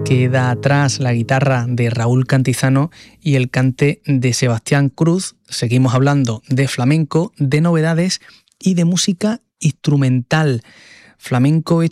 queda atrás la guitarra de Raúl Cantizano y el cante de Sebastián Cruz. Seguimos hablando de flamenco, de novedades y de música instrumental. Flamenco